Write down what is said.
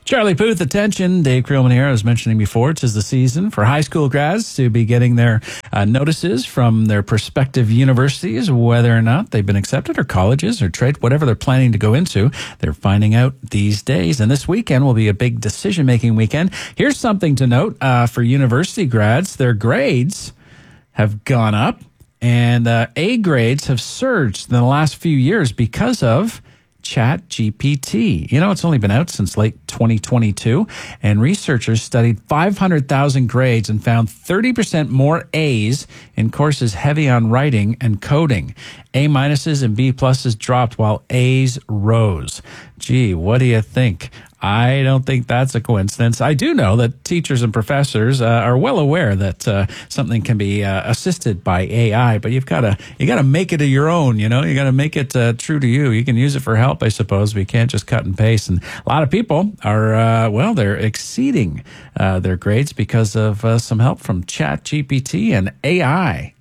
Charlie Puth, attention. Dave Creelman here. I was mentioning before, it is the season for high school grads to be getting their notices from their prospective universities, whether or not they've been accepted, or colleges or trade, whatever they're planning to go into. They're finding out these days. And this weekend will be a big decision-making weekend. Here's something to note for university grads. Their grades have gone up, and A grades have surged in the last few years because of ChatGPT. You know, it's only been out since late 2022, and researchers studied 500,000 grades and found 30% more A's in courses heavy on writing and coding. A minuses and B pluses dropped while A's rose. Gee, what do you think? I don't think that's a coincidence. I do know that teachers and professors are well aware that something can be assisted by AI, but you got to make it your own. You know, you got to make it true to you. You can use it for help, I suppose, but you can't just cut and paste. And a lot of people are they're exceeding their grades because of some help from ChatGPT and AI.